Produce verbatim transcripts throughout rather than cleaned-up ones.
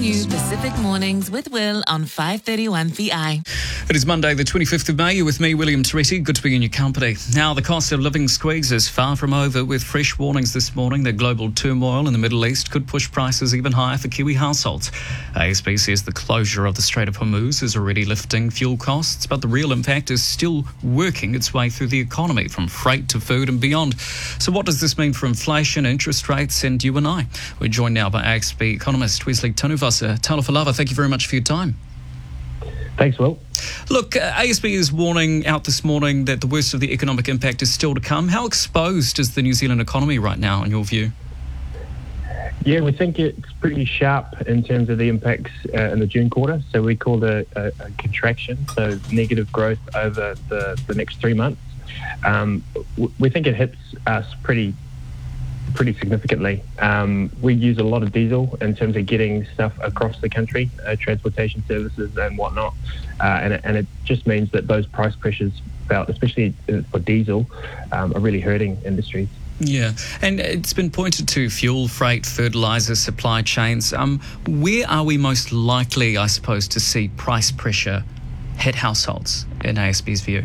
new Pacific Mornings with Will on five thirty-one The Eye. It is Monday, the twenty-fifth of May. You're with me, William Toretti. Good to be in your company. Now, the cost of living squeeze is far from over, with fresh warnings this morning that global turmoil in the Middle East could push prices even higher for Kiwi households. A S B says the closure of the Strait of Hormuz is already lifting fuel costs, but the real impact is still working its way through the economy, from freight to food and beyond. So what does this mean for inflation, interest rates, and you and I? We're joined now by A S B economist Wesley Tanuvasa. Talofa lava, thank you very much for your time. Thanks, Will. Look, uh, A S B is warning out this morning that the worst of the economic impact is still to come. How exposed is the New Zealand economy right now, in your view? Yeah, we think it's pretty sharp in terms of the impacts uh, in the June quarter. So we called a, a, a contraction, so negative growth over the, the next three months. Um, w- we think it hits us pretty pretty significantly. Um, we use a lot of diesel in terms of getting stuff across the country, uh, transportation services and whatnot. Uh, and, it, and it just means that those price pressures felt, especially for diesel, um, are really hurting industries. Yeah, and it's been pointed to fuel, freight, fertiliser, supply chains. Um, where are we most likely, I suppose, to see price pressure hit households in A S B's view?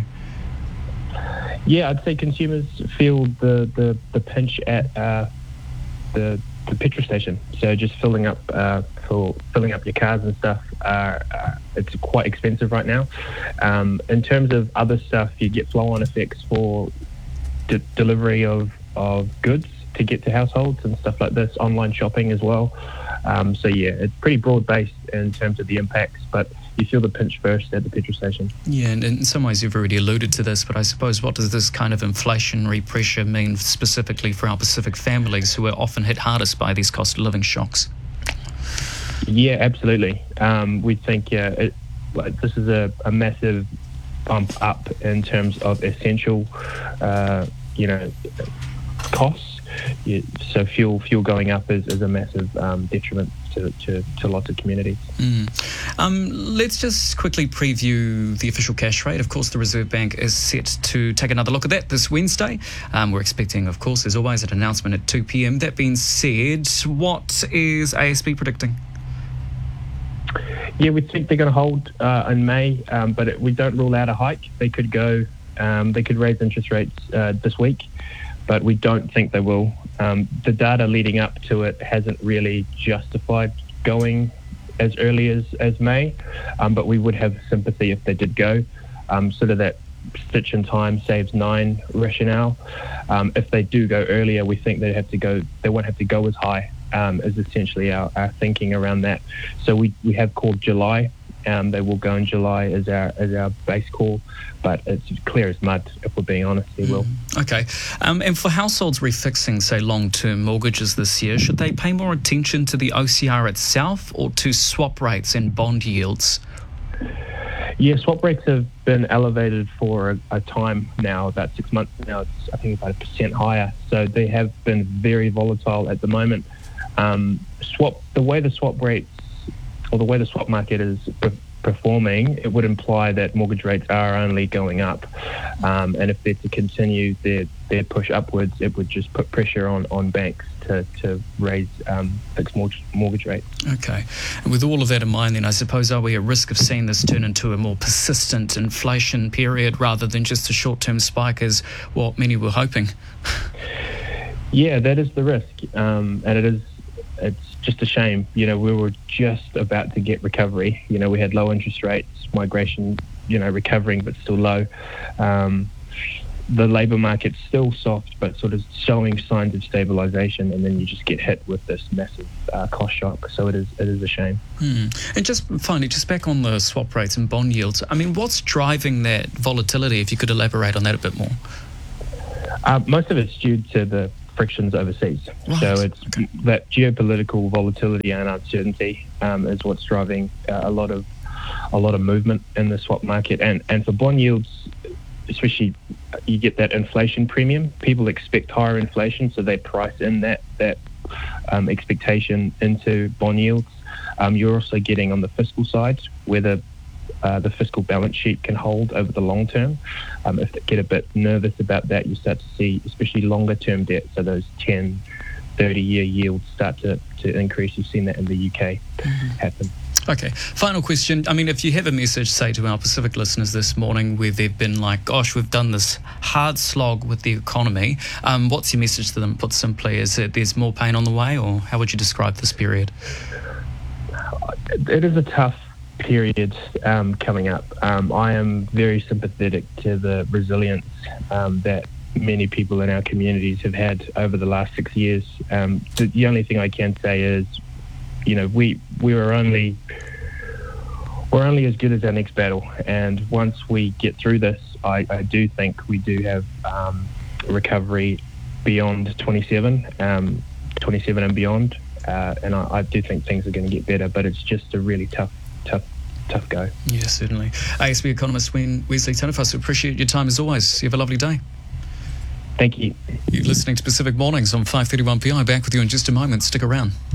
Yeah, I'd say consumers feel the, the, the pinch at uh, the the petrol station. So just filling up uh, for filling up your cars and stuff, uh, uh, it's quite expensive right now. Um, in terms of other stuff, you get flow-on effects for de- delivery of, of goods to get to households and stuff like this, online shopping as well. Um, so yeah, it's pretty broad-based in terms of the impacts, but you feel the pinch first at the petrol station. Yeah, and in some ways you've already alluded to this, but I suppose what does this kind of inflationary pressure mean specifically for our Pacific families who are often hit hardest by these cost of living shocks? Yeah, absolutely. Um, we think yeah, it, like, this is a, a massive bump up in terms of essential, uh, you know, costs. Yeah, so fuel fuel going up is, is a massive um, detriment to, to, to lots of communities. Mm. Um, let's just quickly preview the official cash rate. Of course, the Reserve Bank is set to take another look at that this Wednesday. Um, we're expecting, of course, as always, an announcement at two p.m. That being said, what is A S B predicting? Yeah, we think they're going to hold uh, in May, um, but it, we don't rule out a hike. They could go, um, they could raise interest rates uh, this week, but we don't think they will. Um, the data leading up to it hasn't really justified going as early as, as May, um, but we would have sympathy if they did go. Um, sort of that stitch in time saves nine rationale. Um, if they do go earlier, we think they have to go. They won't have to go as high. Um, is essentially our, our thinking around that. So we, we have called July. Um, they will go in July as our as our base call, but it's clear as mud, if we're being honest, they will. Mm, okay. Um, and for households refixing, say, long-term mortgages this year, should they pay more attention to the O C R itself or to swap rates and bond yields? Yeah, swap rates have been elevated for a, a time now, about six months now. It's, I think, about a percent higher. So they have been very volatile at the moment. Um, swap the way the swap rates or the way the swap market is pre- performing, it would imply that mortgage rates are only going up. Um, and if they're to continue their, their push upwards, it would just put pressure on, on banks to, to raise um, fixed mortgage, mortgage rates. Okay. And with all of that in mind, then, I suppose, are we at risk of seeing this turn into a more persistent inflation period rather than just a short-term spike as what many were hoping? Yeah, that is the risk. Um, and it is It's just a shame. You know, we were just about to get recovery. You know, we had low interest rates, migration, you know, recovering but still low. Um, the labour market's still soft but sort of showing signs of stabilisation, and then you just get hit with this massive uh, cost shock. So it is it is a shame. Hmm. And just finally, just back on the swap rates and bond yields, I mean, what's driving that volatility, if you could elaborate on that a bit more? Uh, most of it's due to the frictions overseas. Right. So it's okay. That geopolitical volatility and uncertainty um, is what's driving uh, a lot of a lot of movement in the swap market. And and for bond yields, especially, you get that inflation premium. People expect higher inflation, so they price in that that um, expectation into bond yields. Um, you're also getting on the fiscal side where the Uh, the fiscal balance sheet can hold over the long term. Um, if they get a bit nervous about that, you start to see, especially longer term debt, so those ten, thirty-year yields start to, to increase. You've seen that in the U K mm-hmm. happen. Okay, final question. I mean, if you have a message, say, to our Pacific listeners this morning where they've been like, gosh, we've done this hard slog with the economy, um, what's your message to them, put simply? Is it there's more pain on the way, or how would you describe this period? It is a tough period um, coming up. Um, I am very sympathetic to the resilience um, that many people in our communities have had over the last six years. Um, the, the only thing I can say is, you know, we we were only we're only as good as our next battle, and once we get through this, I, I do think we do have um, recovery beyond twenty-seven, um, twenty-seven and beyond, uh, and I, I do think things are going to get better. But it's just a really tough, tough, tough go. Yeah, certainly. A S B economist Wesley Taniwhas, appreciate your time as always. You have a lovely day. Thank you. You're listening to Pacific Mornings on five thirty-one P I. Back with you in just a moment. Stick around.